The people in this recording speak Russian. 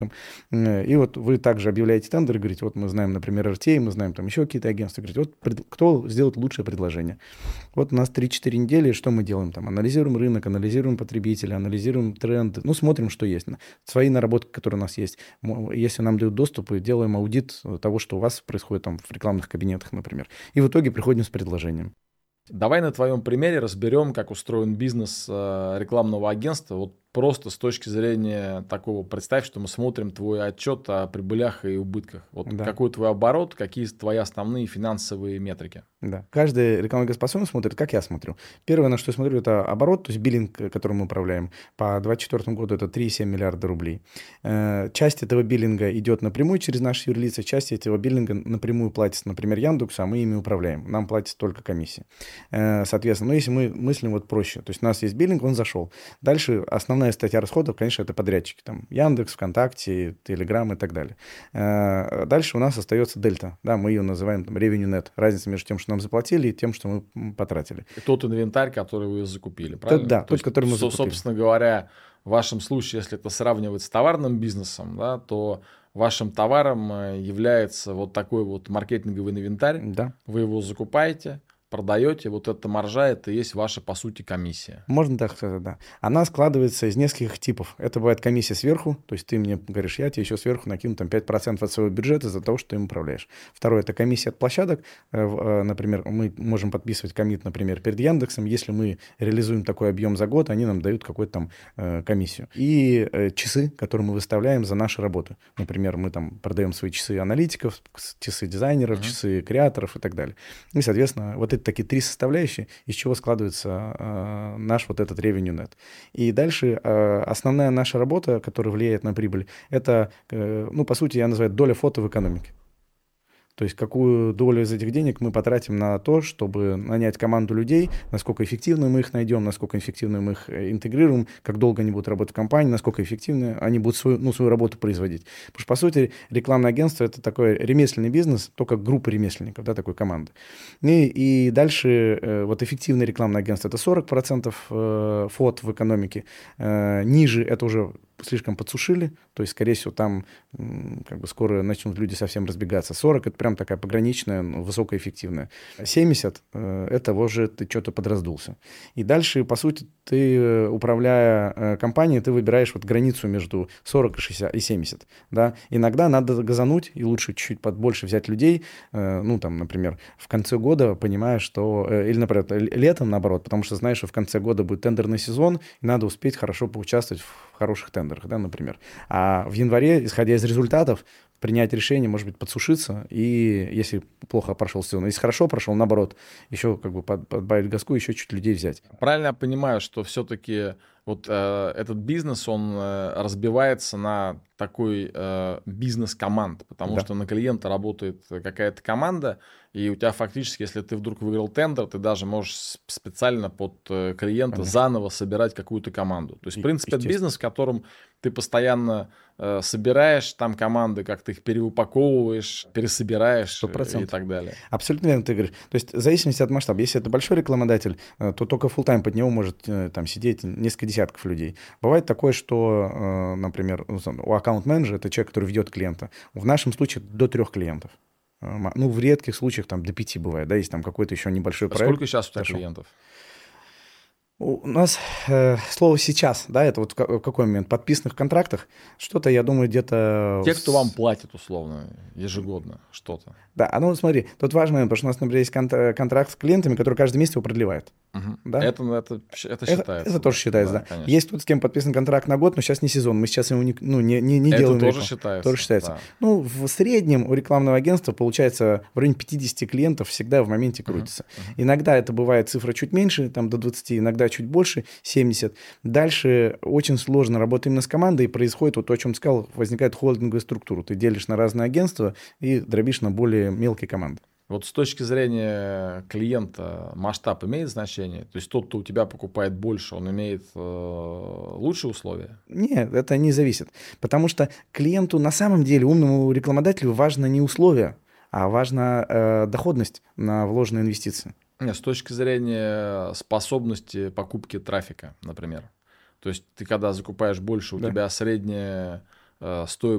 И вот вы также объявляете тендер и говорите, вот мы знаем, например, RTA, мы знаем там еще какие-то агентства, говорите, вот кто сделает лучшее предложение. Вот у нас 3-4 недели, что мы делаем там? Анализируем рынок, анализируем потребителя, анализируем тренды, ну, смотрим, что есть. Свои наработки, которые у нас есть. Если нам дают доступ, и делаем аудит того, что у вас происходит там в рекламных кабинетах, например. И в итоге приходим с предложением. Давай на твоем примере разберем, как устроен бизнес рекламного агентства. Вот просто с точки зрения такого, представь, что мы смотрим твой отчет о прибылях и убытках. Вот Да. какой твой оборот, какие твои основные финансовые метрики? Да. Каждый рекламный агентство по-своему смотрит, как я смотрю. Первое, на что я смотрю, это оборот, то есть биллинг, которым мы управляем. По 2024 году это 3,7 миллиарда рублей. Часть этого биллинга идет напрямую через наши юрлицы, часть этого биллинга напрямую платится, например, Яндексу, а мы ими управляем. Нам платится только комиссия. Соответственно, но если мы мыслим вот проще, то есть у нас есть биллинг, он зашел. Дальше основная статья расходов, конечно, это подрядчики. Там Яндекс, ВКонтакте, Телеграм и так далее. Дальше у нас остается дельта. Да, мы ее называем там revenue net. Разница между тем, что нам заплатили, и тем, что мы потратили. И тот инвентарь, который вы закупили, правильно? Да, тот, который мы закупили. Собственно говоря, в вашем случае, если это сравнивать с товарным бизнесом, да, то вашим товаром является вот такой вот маркетинговый инвентарь. Да. Вы его закупаете, продаете, вот эта маржа, это и есть ваша, по сути, комиссия. Можно так сказать, да. Она складывается из нескольких типов. Это бывает комиссия сверху, то есть ты мне говоришь, я тебе еще сверху накину там 5% от своего бюджета за то, что ты им управляешь. Второе, это комиссия от площадок. Например, мы можем подписывать коммит, например, перед Яндексом. Если мы реализуем такой объем за год, они нам дают какую-то там комиссию. И часы, которые мы выставляем за нашу работу. Например, мы там продаем свои часы аналитиков, часы дизайнеров, часы креаторов и так далее. И, соответственно, вот эти такие три составляющие, из чего складывается наш вот этот revenue net. И дальше основная наша работа, которая влияет на прибыль, это, ну, по сути, я называю доля фото в экономике. То есть какую долю из этих денег мы потратим на то, чтобы нанять команду людей, насколько эффективно мы их найдем, насколько эффективно мы их интегрируем, как долго они будут работать в компании, насколько эффективно они будут свою работу производить. Потому что, по сути, рекламное агентство – это такой ремесленный бизнес, только группа ремесленников, да, такой команды. И дальше вот эффективное рекламное агентство – это 40% фот в экономике. Ниже это уже слишком подсушили, то есть, скорее всего, там как бы скоро начнут люди совсем разбегаться. 40 – это прям такая пограничная, высокоэффективная. 70 – это уже ты что-то подраздулся. И дальше, по сути, ты, управляя компанией, ты выбираешь вот границу между 40 и 60 и 70. Да? Иногда надо газануть, и лучше чуть-чуть побольше взять людей, ну, там, например, в конце года, понимая, что… Или, например, летом, наоборот, потому что знаешь, что в конце года будет тендерный сезон, и надо успеть хорошо поучаствовать в хороших тендерах, да, например. А в январе, исходя из результатов, принять решение, может быть, подсушиться, и если плохо прошел сезон, если хорошо прошел, наоборот, еще как бы подбавить газку, еще чуть людей взять. Правильно я понимаю, что все-таки вот этот бизнес, он разбивается на такой бизнес-команд, потому что на клиента работает какая-то команда, и у тебя фактически, если ты вдруг выиграл тендер, ты даже можешь специально под клиента заново собирать какую-то команду. То есть, в принципе, это бизнес, в котором ты постоянно собираешь там команды, как ты их переупаковываешь, пересобираешь 100%. и так далее. Абсолютно верно ты говоришь. То есть в зависимости от масштаба. Если это большой рекламодатель, то только full-time под него может там сидеть несколько десятков людей. Бывает такое, что, например, у аккаунт-менеджера, это человек, который ведет клиента, в нашем случае до 3 клиентов. Ну, в редких случаях там до 5 бывает, да, если там какой-то еще небольшой проект. Сколько сейчас у тебя клиентов? У нас слово «сейчас», да, это вот в какой момент? Подписанных контрактах что-то, я думаю, где-то… Те, кто вам платит условно ежегодно что-то. Да, ну смотри, тут важный момент, потому что у нас, например, есть контракт с клиентами, который каждый месяц его продлевает. Да? Это считается. Это тоже считается, да. Конечно. Есть тут с кем подписан контракт на год, но сейчас не сезон, мы сейчас его не делаем. Это тоже считается. Тоже считается. Да. Ну, в среднем у рекламного агентства получается в районе 50 клиентов всегда в моменте крутится. Иногда это бывает цифра чуть меньше, там до 20, иногда чуть больше, 70. Дальше очень сложно работать именно с командой, и происходит вот то, о чем ты сказал, возникает холдинговая структура. Ты делишь на разные агентства и дробишь на более мелкие команды. Вот с точки зрения клиента масштаб имеет значение? То есть тот, кто у тебя покупает больше, он имеет лучшие условия? Нет, это не зависит. Потому что клиенту на самом деле, умному рекламодателю, важно не условия, а важна доходность на вложенные инвестиции. Нет, с точки зрения способности покупки трафика, например. То есть ты когда закупаешь больше, у тебя средняя стоимость